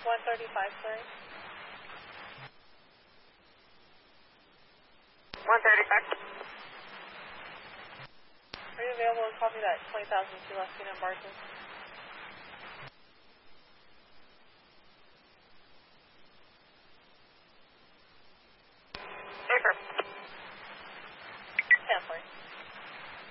135, sorry. 135. Are you available to copy that 20,000 left in Barton?